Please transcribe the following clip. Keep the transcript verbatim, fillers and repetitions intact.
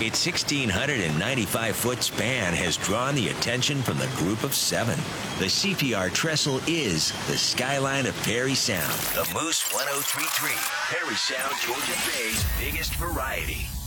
Its one thousand six hundred ninety-five foot span has drawn the attention from the Group of Seven. The C P R trestle is the skyline of Perry Sound. The Moose one oh three point three, Perry Sound, Georgia Bay's biggest variety.